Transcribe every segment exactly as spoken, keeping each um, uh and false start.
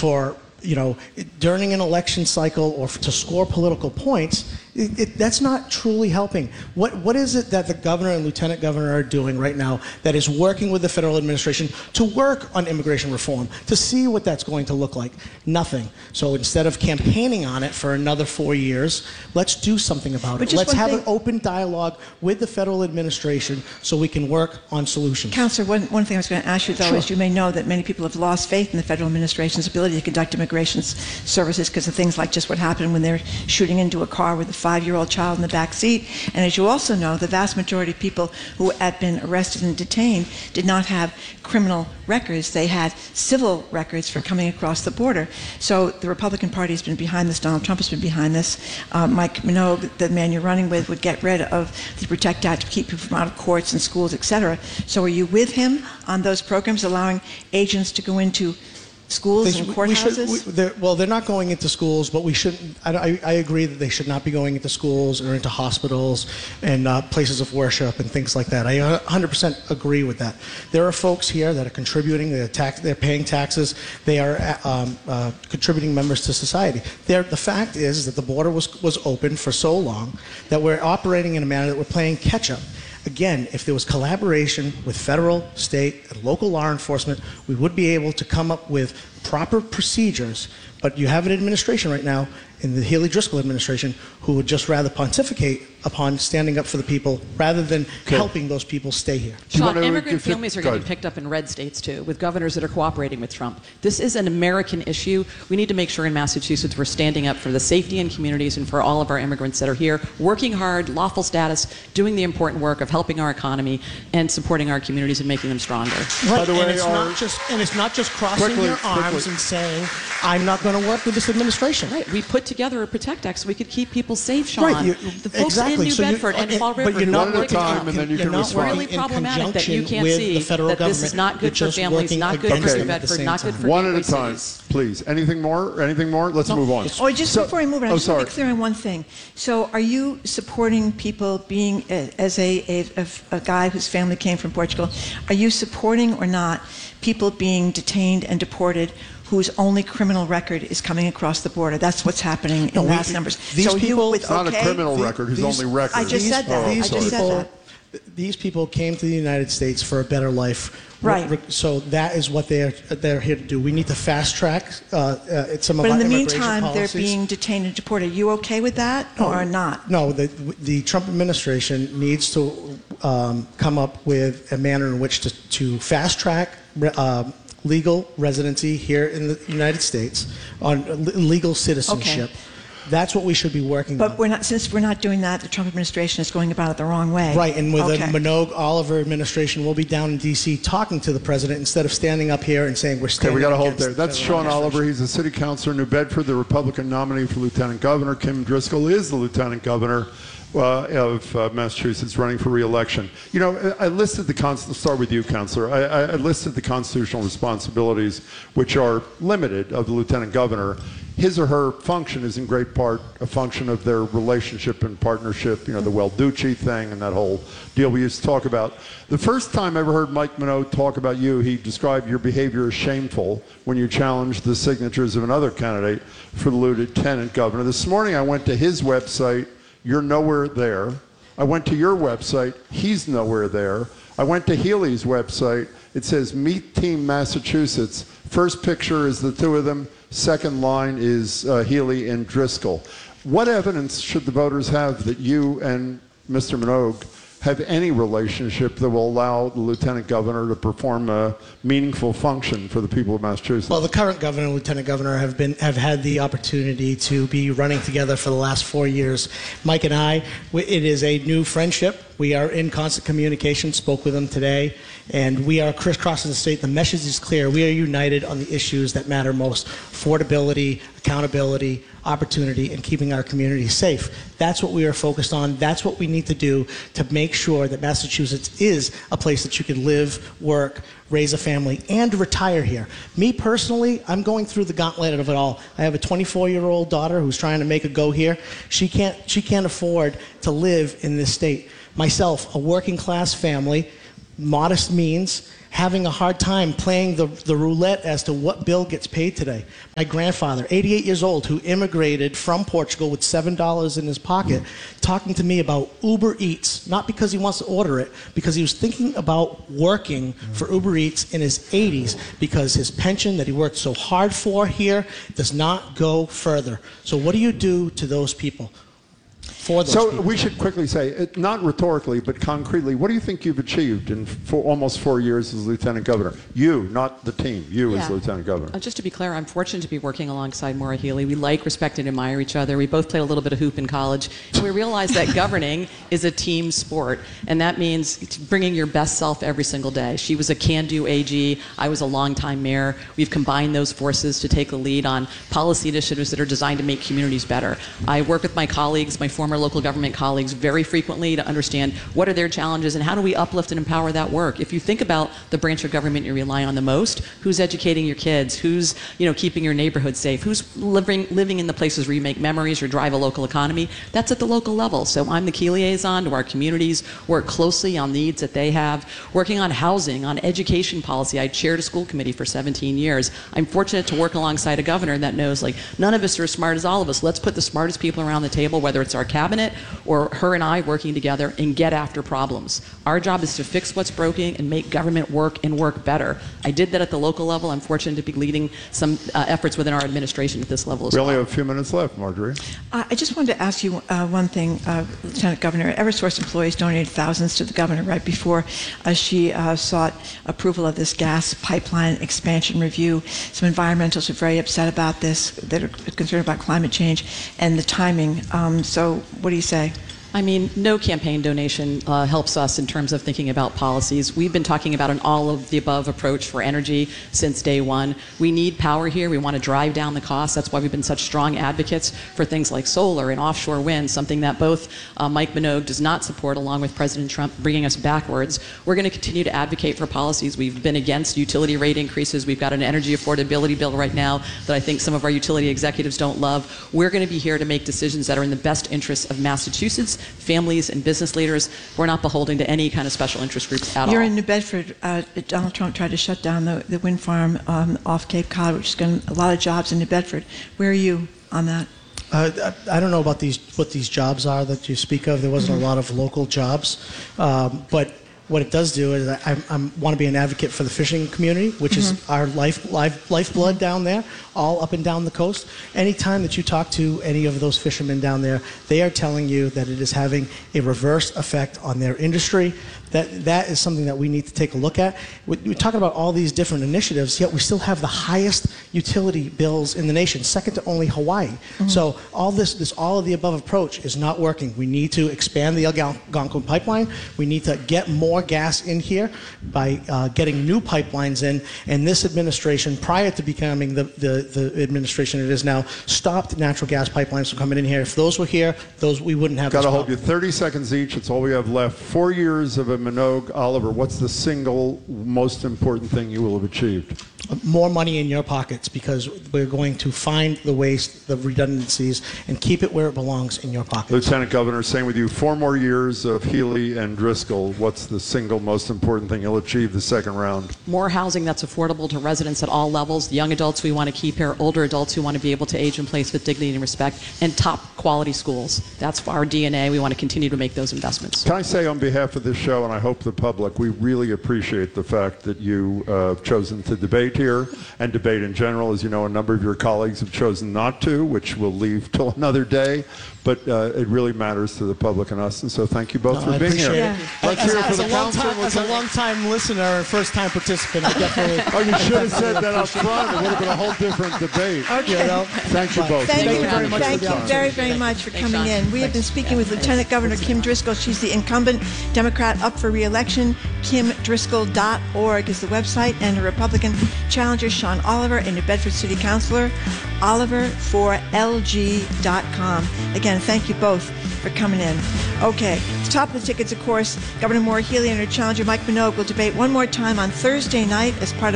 for, you know, during an election cycle or to score political points, it, it, that's not truly helping. What, what is it that the governor and lieutenant governor are doing right now that is working with the federal administration to work on immigration reform, to see what that's going to look like? Nothing. So instead of campaigning on it for another four years, let's do something about but it. Let's have thing, an open dialogue with the federal administration so we can work on solutions. Councillor, one, one thing I was going to ask you, though, Sure. is you may know that many people have lost faith in the federal administration's ability to conduct immigration services because of things like just what happened when they're shooting into a car with a five-year-old child in the back seat. And as you also know, the vast majority of people who had been arrested and detained did not have criminal records. They had civil records for coming across the border. So the Republican Party has been behind this. Donald Trump has been behind this. Uh, Mike Minogue, the man you're running with, would get rid of the PROTECT Act to keep people from out of courts and schools, et cetera. So are you with him on those programs, allowing agents to go into schools They, and we courthouses? should, we, they're, well, they're not going into schools, but we shouldn't. I, I, I agree that they should not be going into schools or into hospitals and uh, places of worship and things like that. I one hundred percent agree with that. There are folks here that are contributing. They're, tax, they're paying taxes. They are um, uh, contributing members to society. They're, the fact is that the border was was open for so long that we're operating in a manner that we're playing catch up. Again, if there was collaboration with federal, state, and local law enforcement, we would be able to come up with proper procedures. But you have an administration right now, in the Haley Driscoll administration, who would just rather pontificate upon standing up for the people rather than okay. helping those people stay here. Sean, immigrant families are getting picked up in red states too, with governors that are cooperating with Trump. This is an American issue. We need to make sure in Massachusetts we're standing up for the safety in communities and for all of our immigrants that are here, working hard, lawful status, doing the important work of helping our economy and supporting our communities and making them stronger. Right, By the way, and, it's our, not just, and it's not just crossing quickly, your arms quickly. and saying, I'm not going to work with this administration. Right. We put together a PROTECT Act so we could keep people safe, Sean. Right, you, the folks exactly. in New so Bedford you, and Fall River. But you're not One at a working, time, and then you you're can not respond. really working in problematic that you conjunction can't with see the federal that government. this is not good You're for just families, working not good for against New them at the Bedford, same not good time. for One at a gateway time, cities. please. Anything more? Anything more? Let's No, move on. Oh, just So- before we move on, I oh, just want to sorry. be clear on one thing. So are you supporting people being, uh, as a, a, a, a guy whose family came from Portugal, are you supporting or not people being detained and deported whose only criminal record is coming across the border? That's what's happening in No, we- vast numbers. these so you people- with It's not okay? a criminal The- record. His these- only record. I just said that. Oh, I These just said people, that. these people came to the United States for a better life. Right. So that is what they're they're here to do. We need to fast track uh, uh, some of But our in the immigration meantime, policies. they're being detained and deported. Are you okay with that or not? No, the the Trump administration needs to um, come up with a manner in which to, to fast track uh, legal residency here in the United States on legal citizenship. Okay. That's what we should be working But on. we're not, since we're not doing that, the Trump administration is going about it the wrong way. Right, and with okay. the Minogue Oliver administration, we'll be down in D C talking to the president instead of standing up here and saying we're Okay, standing we got to hold against there. That's the federal Sean Oliver. administration. He's the city councilor in New Bedford, the Republican nominee for lieutenant governor. Kim Driscoll is the lieutenant governor uh, of uh, Massachusetts, running for re-election. You know, I listed the cons- let's start with you, councilor. I, I I listed the constitutional responsibilities, which are limited, of the lieutenant governor. His or her function is in great part a function of their relationship and partnership, you know, the Welducci thing and that whole deal we used to talk about. The first time I ever heard Mike Minogue talk about you, he described your behavior as shameful when you challenged the signatures of another candidate for the lieutenant governor. This morning I went to his website, you're nowhere there. I went to your website, he's nowhere there. I went to Healy's website, it says Meet Team Massachusetts. First picture is the two of them. Second line is uh, Healy and Driscoll. What evidence should the voters have that you and Mister Minogue have any relationship that will allow the lieutenant governor to perform a meaningful function for the people of Massachusetts? Well, the current governor and lieutenant governor have been have had the opportunity to be running together for the last four years. Mike and I, it is a new friendship. We are in constant communication, spoke with him today, and we are crisscrossing the state. The message is clear. We are united on the issues that matter most: affordability, accountability, opportunity, and keeping our communities safe. That's what we are focused on. That's what we need to do to make sure that Massachusetts is a place that you can live, work, raise a family, and retire here. Me personally, I'm going through the gauntlet of it all. I have a twenty-four-year-old daughter who's trying to make a go here. She can't, she can't afford to live in this state. Myself, a working class family, modest means, having a hard time playing the, the roulette as to what bill gets paid today. My grandfather, eighty-eight years old, who immigrated from Portugal with seven dollars in his pocket, talking to me about Uber Eats, not because he wants to order it, because he was thinking about working for Uber Eats in his eighties, because his pension that he worked so hard for here does not go further. So what do you do to those people? For those so people? We should quickly say, it, not rhetorically, but concretely, what do you think you've achieved in four, almost four years as Lieutenant Governor? You, not the team. You Yeah. as Lieutenant Governor. Uh, just to be clear, I'm fortunate to be working alongside Maura Healey. We like, respect, and admire each other. We both played a little bit of hoop in college. And we realize that governing is a team sport, and that means bringing your best self every single day. She was a can-do A G. I was a longtime mayor. We've combined those forces to take the lead on policy initiatives that are designed to make communities better. I work with my colleagues, my former local government colleagues, very frequently to understand what are their challenges and how do we uplift and empower that work. If you think about the branch of government you rely on the most, who's educating your kids, who's you know keeping your neighborhood safe, who's living living in the places where you make memories or drive a local economy, that's at the local level. So I'm the key liaison to our communities, work closely on needs that they have, working on housing, on education policy. I chaired a school committee for seventeen years. I'm fortunate to work alongside a governor that knows like none of us are as smart as all of us. Let's put the smartest people around the table, whether it's our cabinet or her and I working together, and get after problems. Our job is to fix what's broken and make government work and work better. I did that at the local level. I'm fortunate to be leading some uh, efforts within our administration at this level as We well. only have a few minutes left, Marjorie. Uh, I just wanted to ask you uh, one thing, uh, Lieutenant Governor. Eversource employees donated thousands to the governor right before uh, she uh, sought approval of this gas pipeline expansion review. Some environmentalists are very upset about this. They're concerned about climate change and the timing. Um, so what do you say? I mean, no campaign donation uh, helps us in terms of thinking about policies. We've been talking about an all-of-the-above approach for energy since day one. We need power here. We want to drive down the costs. That's why we've been such strong advocates for things like solar and offshore wind, something that both uh, Mike Minogue does not support, along with President Trump, bringing us backwards. We're going to continue to advocate for policies. We've been against utility rate increases. We've got an energy affordability bill right now that I think some of our utility executives don't love. We're going to be here to make decisions that are in the best interests of Massachusetts, families, and business leaders. We're not beholden to any kind of special interest groups at all. You're in New Bedford. Uh, Donald Trump tried to shut down the, the wind farm um, off Cape Cod, which is going to a lot of jobs in New Bedford. Where are you on that? Uh, I I don't know about these what these jobs are that you speak of. There wasn't a lot of local jobs, um, but what it does do is I, I want to be an advocate for the fishing community, which mm-hmm. is our life, life lifeblood down there, all up and down the coast. Anytime that you talk to any of those fishermen down there, they are telling you that it is having a reverse effect on their industry. That, that is something that we need to take a look at. We, we're talking about all these different initiatives, yet we still have the highest utility bills in the nation, second to only Hawaii. Mm-hmm. So all this, this all of the above approach is not working. We need to expand the Algonquin pipeline. We need to get more gas in here by uh, getting new pipelines in. And this administration, prior to becoming the, the, the administration it is now, stopped natural gas pipelines from coming in here. If those were here, those we wouldn't have. Got to this hold you thirty seconds each. It's all we have left. Four years of a Minogue. Oliver, what's the single most important thing you will have achieved? More money in your pockets, because we're going to find the waste, the redundancies, and keep it where it belongs, in your pockets. Lieutenant Governor, same with you. Four more years of Healey and Driscoll. What's the single most important thing you'll achieve the second round? More housing that's affordable to residents at all levels, the young adults we want to keep here, older adults who want to be able to age in place with dignity and respect, and top quality schools. That's our D N A. We want to continue to make those investments. Can I say on behalf of this show, and I hope the public, we really appreciate the fact that you uh, have chosen to debate here and debate in general. As you know, a number of your colleagues have chosen not to, which we'll leave till another day. But uh, it really matters to the public and us, and so thank you both No, for I being here. appreciate Yeah. it. Let's as, hear it as for the a long council. time, as a long-time listener and first-time participant, I definitely. Oh, you should have said that up front. It would have been a whole different debate. Okay. You know, Thank you both. Thank Thank you you very much Thank for the you very, opportunity. very much for Thanks, coming Sean. in. We have been speaking with Lieutenant Governor Kim Driscoll. She's the incumbent Democrat up for re-election. kim driscoll dot org is the website, and a Republican challenger, Sean Oliver, a New Bedford City Councilor, oliver for l g dot com. Again, thank you both for coming in. Okay, the top of the tickets, of course, Governor Maura Healey and her challenger Mike Minogue will debate one more time on Thursday night as part of a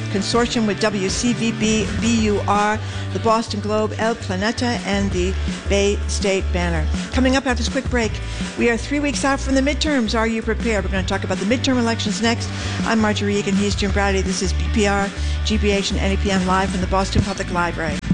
consortium with W C V B, B U R, the Boston Globe, El Planeta, and the Bay State Banner. Coming up after this quick break, we are three weeks out from the midterms. Are you prepared? We're going to talk about the midterm elections next. I'm Marjorie Egan. He's Jim Brady. This is B P R, G B H, and N E P M live from the Boston Public Library.